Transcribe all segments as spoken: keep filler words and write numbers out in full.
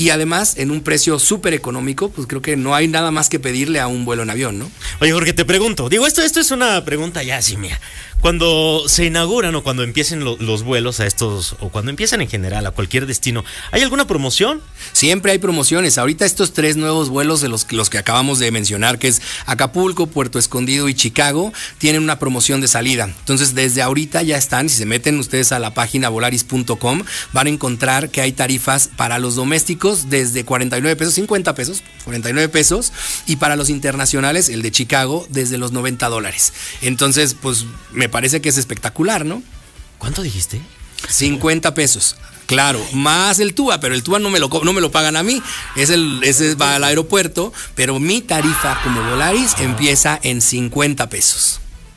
y además en un precio súper económico, pues creo que no hay nada más que pedirle a un vuelo en avión, ¿no? Oye, Jorge, te pregunto, digo, esto, esto es una pregunta ya así mía. Cuando se inauguran o cuando empiecen lo, los vuelos a estos, o cuando empiezan en general a cualquier destino, ¿hay alguna promoción? Siempre hay promociones. Ahorita estos tres nuevos vuelos de los, los que acabamos de mencionar, que es Acapulco, Puerto Escondido y Chicago, tienen una promoción de salida. Entonces, desde ahorita ya están, si se meten ustedes a la página volaris punto com, van a encontrar que hay tarifas para los domésticos desde cuarenta y nueve pesos, cincuenta pesos, cuarenta y nueve pesos, y para los internacionales, el de Chicago, desde los noventa dólares. Entonces, pues, me parece que es espectacular, ¿no? ¿Cuánto dijiste? cincuenta pesos. Claro, más el TUA, pero el TUA no me lo, no me lo pagan a mí, es el, ese va al aeropuerto, pero mi tarifa como Volaris ah. empieza en cincuenta pesos.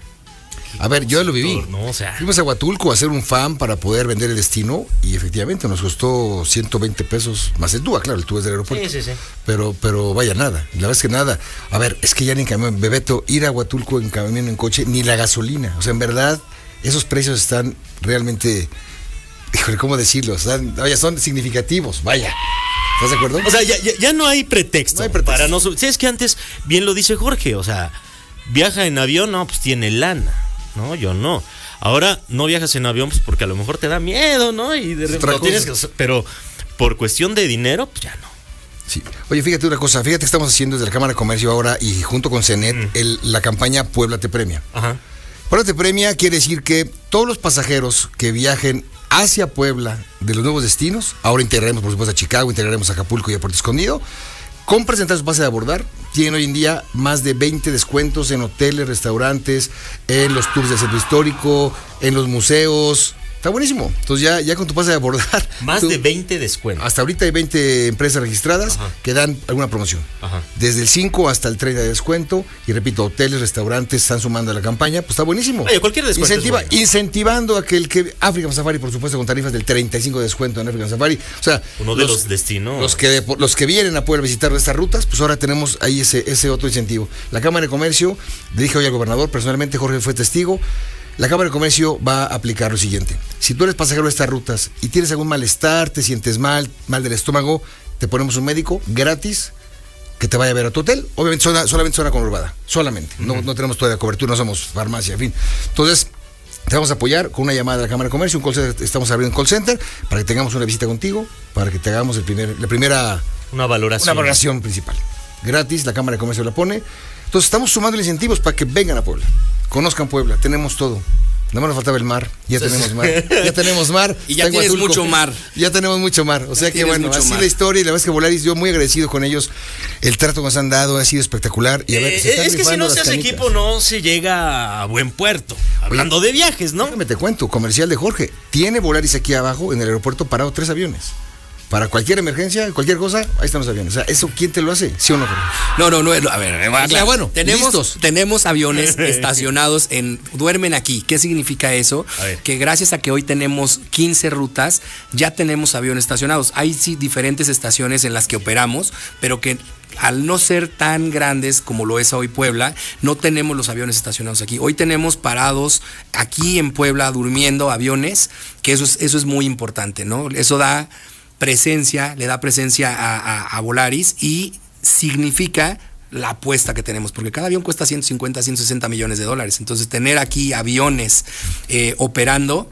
A ver, yo lo viví. No, o sea. Fuimos a Huatulco a hacer un fan para poder vender el destino y efectivamente nos costó ciento veinte pesos más el TUA, claro, el TUA es del aeropuerto. Sí, sí, sí. Pero, pero vaya, nada, la verdad es que nada. A ver, es que ya ni en camión, Bebeto, ir a Huatulco en camión, en coche, ni la gasolina. O sea, en verdad, esos precios están realmente, híjole, ¿cómo decirlo? O sea, vaya, son significativos, vaya. ¿Estás de acuerdo? O sea, ya, ya, ya no hay pretexto. No hay pretexto. Para no sub- sí, es que antes, bien lo dice Jorge, o sea, viaja en avión, no, pues tiene lana. No, yo no. Ahora no viajas en avión pues porque a lo mejor te da miedo, ¿no? Y de repente tienes que, pero por cuestión de dinero, pues ya no. Sí. Oye, fíjate una cosa, fíjate que estamos haciendo desde la Cámara de Comercio ahora y junto con CENET mm. el, la campaña Puebla te premia. Ajá. Puebla te premia quiere decir que todos los pasajeros que viajen hacia Puebla de los nuevos destinos, ahora integraremos por supuesto a Chicago, integraremos a Acapulco y a Puerto Escondido, con presentar su pase de abordar, tienen hoy en día más de veinte descuentos en hoteles, restaurantes, en los tours del centro histórico, en los museos. Está buenísimo. Entonces ya, ya con tu pase de abordar. Más tú, de veinte descuentos. Hasta ahorita hay veinte empresas registradas Ajá. que dan alguna promoción. Ajá. Desde el cinco hasta el treinta de descuento. Y repito, hoteles, restaurantes están sumando a la campaña. Pues está buenísimo. Oye, cualquier descuento Incentiva, es bueno. Incentivando a que el que African Safari, por supuesto, con tarifas del treinta y cinco de descuento en African Safari. O sea, uno de los, los destinos. Los que, los que vienen a poder visitar estas rutas, pues ahora tenemos ahí ese, ese otro incentivo. La Cámara de Comercio, dije hoy al gobernador, personalmente Jorge fue testigo. La Cámara de Comercio va a aplicar lo siguiente. Si tú eres pasajero de estas rutas y tienes algún malestar, te sientes mal, mal del estómago, te ponemos un médico gratis que te vaya a ver a tu hotel. Obviamente zona, solamente zona conurbada, solamente. Uh-huh. No, no tenemos toda la cobertura, no somos farmacia, en fin. Entonces, te vamos a apoyar con una llamada de la Cámara de Comercio, un call center, estamos abriendo un call center para que tengamos una visita contigo, para que te hagamos el primer, la primera... Una valoración. Una valoración principal. Gratis, la Cámara de Comercio la pone. Entonces, estamos sumando incentivos para que vengan a Puebla. Conozcan Puebla, tenemos todo. Nada más nos faltaba el mar, ya sí, tenemos mar, ya tenemos mar. Y ya tienes Huatulco, mucho mar. Ya tenemos mucho mar, o sea ya que bueno, así mar. La historia y la verdad es que Volaris, yo muy agradecido con ellos, el trato que nos han dado ha sido espectacular. Y a ver, eh, se es que si no se hace canicas. equipo no se llega a buen puerto, hablando de viajes, ¿no? Déjame te cuento, comercial de Jorge, tiene Volaris aquí abajo en el aeropuerto parado tres aviones. Para cualquier emergencia, cualquier cosa, ahí están los aviones. O sea, ¿eso quién te lo hace? ¿Sí o no? No, no, no. A ver, o sea, bueno, tenemos, listos. tenemos aviones estacionados en... Duermen aquí. ¿Qué significa eso? Que gracias a que hoy tenemos quince rutas, ya tenemos aviones estacionados. Hay sí diferentes estaciones en las que operamos, pero que... al no ser tan grandes como lo es hoy Puebla, no tenemos los aviones estacionados aquí. Hoy tenemos parados aquí en Puebla durmiendo aviones, que eso es, eso es muy importante, ¿no? Eso da presencia, le da presencia a, a, a Volaris y significa la apuesta que tenemos, porque cada avión cuesta ciento cincuenta, ciento sesenta millones de dólares. Entonces, tener aquí aviones eh, operando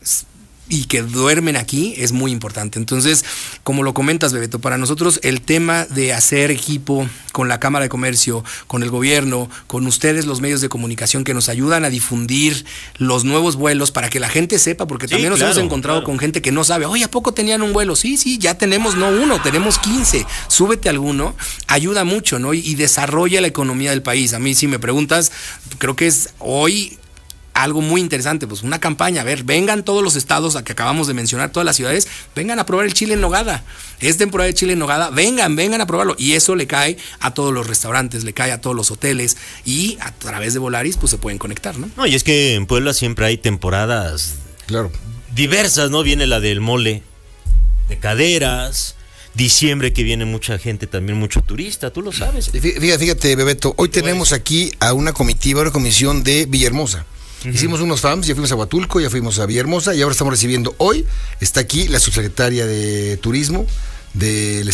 y que duermen aquí es muy importante. Entonces, como lo comentas, Bebeto, para nosotros el tema de hacer equipo con la Cámara de Comercio, con el gobierno, con ustedes los medios de comunicación que nos ayudan a difundir los nuevos vuelos para que la gente sepa, porque sí, también nos claro, hemos encontrado claro. con gente que no sabe, oye, ¿a poco tenían un vuelo? Sí, sí, ya tenemos no uno, tenemos quince, súbete alguno, ayuda mucho, ¿no? Y, y desarrolla la economía del país. A mí, si me preguntas, creo que es hoy... algo muy interesante, pues una campaña, a ver, vengan todos los estados a que acabamos de mencionar, todas las ciudades, vengan a probar el chile en nogada, es temporada de chile en nogada, vengan, vengan a probarlo, y eso le cae a todos los restaurantes, le cae a todos los hoteles, y a través de Volaris pues se pueden conectar, ¿no? No, y es que en Puebla siempre hay temporadas claro. diversas, ¿no? Viene la del mole de caderas, diciembre que viene mucha gente, también mucho turista, tú lo sabes. Fíjate, fíjate Bebeto, hoy tenemos aquí a una comitiva, una comisión de Villahermosa. Uh-huh. Hicimos unos F A Ms, ya fuimos a Huatulco, ya fuimos a Villahermosa y ahora estamos recibiendo hoy, está aquí la subsecretaria de Turismo del